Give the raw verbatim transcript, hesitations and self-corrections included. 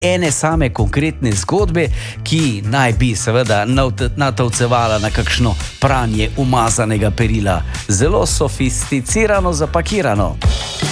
ene same konkretne zgodbe, ki naj bi seveda natovcevala na kakšno pranje umazanega perila. Zelo sofisticirano zapakirano.